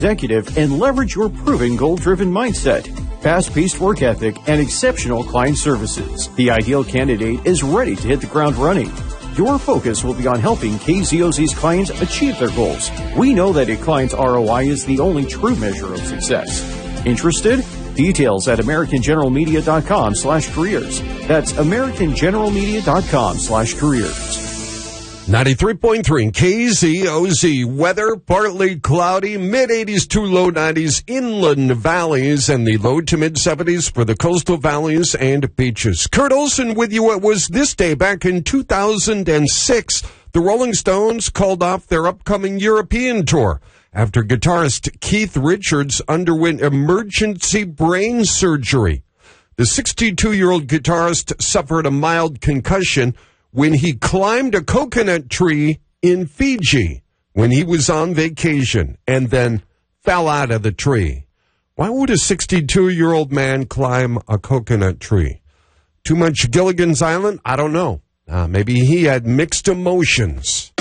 executive and leverage your proven goal-driven mindset, fast-paced work ethic, and exceptional client services. The ideal candidate is ready to hit the ground running. Your focus will be on helping KZOZ's clients achieve their goals. We know that a client's ROI is the only true measure of success. Interested? Details at AmericanGeneralMedia.com/careers. That's AmericanGeneralMedia.com/careers. 93.3 KZOZ. Weather, partly cloudy, mid-80s to low 90s, inland valleys, and the low to mid-70s for the coastal valleys and beaches. Kurt Olson with you. It was this day back in 2006. The Rolling Stones called off their upcoming European tour after guitarist Keith Richards underwent emergency brain surgery. The 62-year-old guitarist suffered a mild concussion when he climbed a coconut tree in Fiji when he was on vacation and then fell out of the tree. Why would a 62-year-old man climb a coconut tree? Too much Gilligan's Island? I don't know. Maybe he had mixed emotions.